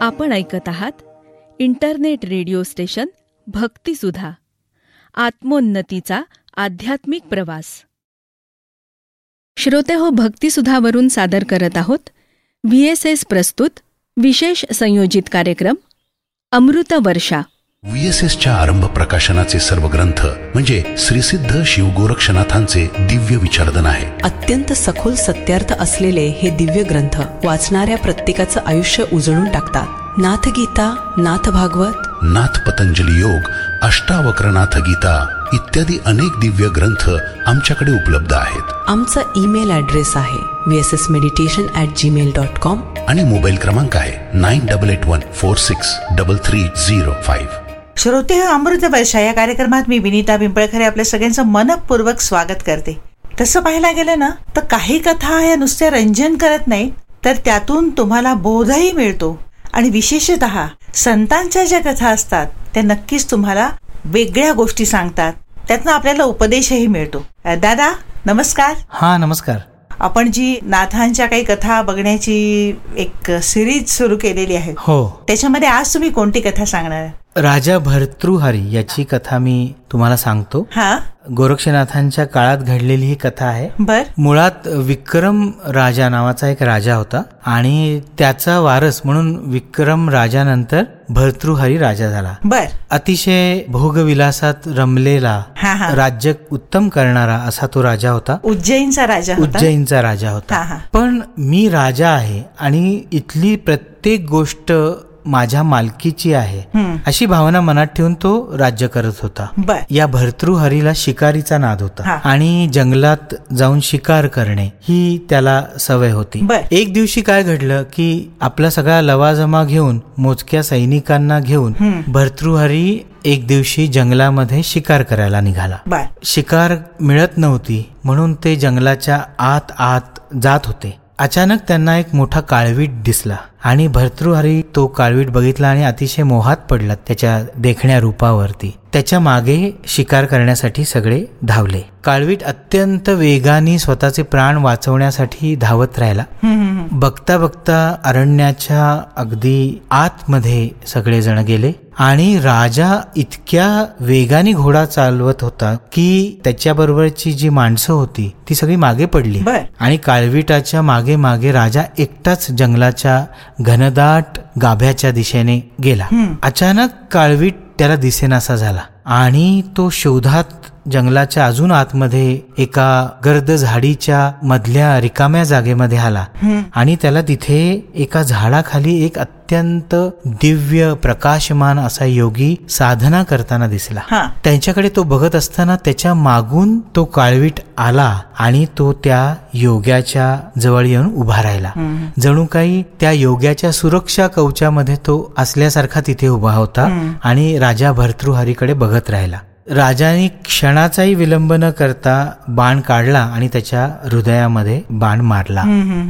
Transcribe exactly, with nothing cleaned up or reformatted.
आपण ऐकत आहात इंटरनेट रेडिओ स्टेशन भक्तिसुधा, आत्मोन्नतीचा आध्यात्मिक प्रवास. श्रोते हो, भक्तिसुधावरून सादर करत आहोत व्ही एस एस प्रस्तुत विशेष संयोजित कार्यक्रम अमृत वर्षा. व्ही एस एसच्या आरंभ प्रकाशनाचे सर्व ग्रंथ म्हणजे श्रीसिद्ध शिव गोरक्षनाथांचे दिव्य विचारधन आहे. अत्यंत सखोल सत्यार्थ असलेले हे दिव्य ग्रंथ वाचणाऱ्या प्रत्येकाचं आयुष्य उजळून टाकतात. नाथ गीता, नाथ भागवत, नाथ पतंजली योग, अष्टावक्रनाथ गीता इत्यादी अनेक दिव्य ग्रंथ आमच्याकडे उपलब्ध आहेत. आमचा ईमेल ॲड्रेस आहे V S S meditation at Gmail dot com आणि मोबाईल क्रमांक आहे nine double eight one four six double three zero five. श्रोते, अमृत वर्षा या कार्यक्रमात मी विनीता पिंपळखरे आपल्या सगळ्यांचं मनपूर्वक स्वागत करते. तसं पाहायला गेलं ना तर काही कथा या नुसत्या रंजन करत नाहीत, तर त्यातून तुम्हाला बोधही मिळतो. आणि विशेषतः संतांच्या ज्या कथा असतात त्या नक्कीच तुम्हाला वेगळ्या गोष्टी सांगतात, त्यातनं आपल्याला उपदेशही मिळतो. दादा नमस्कार. हा नमस्कार. आपण जी नाथांच्या काही कथा बघण्याची एक सिरीज सुरू केलेली आहे, हो, त्याच्यामध्ये आज तुम्ही कोणती कथा सांगणार? राजा भर्तृहरी याची कथा मी तुम्हाला सांगतो. हा, गोरक्षनाथांच्या काळात घडलेली ही कथा आहे. बर. मुळात विक्रम राजा नावाचा एक राजा होता आणि त्याचा वारस म्हणून विक्रम राजानंतर भर्तृहरी राजा झाला. बर. अतिशय भोगविलासात रमलेला, हा, हा. राज्य उत्तम करणारा असा तो राजा होता. उज्जैनचा राजा होता. उज्जैनचा राजा होता. हा, हा. पण मी राजा आहे आणि इथली प्रत्येक गोष्ट माझ्या मालकीची आहे अशी भावना मनात ठेवून तो राज्य करत होता. बर. या भर्तृहरीला शिकारीचा नाद होता हा. आणि जंगलात जाऊन शिकार करणे ही त्याला सवय होती. बर. एक दिवशी काय घडलं की आपला सगळा लवाजमा घेऊन, मोजक्या सैनिकांना घेऊन भर्तृहरी एक दिवशी जंगलामध्ये शिकार करायला निघाला. बर. शिकार मिळत नव्हती म्हणून ते जंगलाच्या आत आत जात होते. अचानक त्यांना एक मोठा काळवीट दिसला आणि भर्तृहरी तो काळवीट बघितला आणि अतिशय मोहात पडला त्याच्या देखण्या रूपावरती. त्याच्या मागे शिकार करण्यासाठी सगळे धावले. काळवीट अत्यंत वेगाने स्वतःचे प्राण वाचवण्यासाठी धावत राहिला. बघता बघता अरण्याच्या अगदी आतमध्ये सगळे जण गेले आणि राजा इतक्या वेगाने घोडा चालवत होता की त्याच्याबरोबरची जी माणसं होती ती सगळी मागे पडली. आणि काळवीटाच्या मागे मागे राजा एकटाच जंगलाच्या घनदाट गाभ्याच्या दिशेने गेला. अचानक काळवीट त्याला दिसेनासा झाला आणि तो शोधात जंगलाच्या अजून आतमध्ये एका गर्द झाडीच्या मधल्या रिकाम्या जागेमध्ये आला आणि त्याला तिथे एका झाडाखाली एक अत्यंत दिव्य प्रकाशमान असा योगी साधना करताना दिसला. त्यांच्याकडे तो बघत असताना त्याच्या मागून तो काळवीट आला आणि तो त्या योग्याच्या जवळ येऊन उभा राहिला. जणू काही त्या योग्याच्या सुरक्षा कवचामध्ये तो असल्यासारखा तिथे उभा होता आणि राजा भर्तृहरीकडे बघत राहिला. राजाने क्षणाचाही विलंब न करता बाण काढला आणि त्याच्या हृदयामध्ये बाण मारला.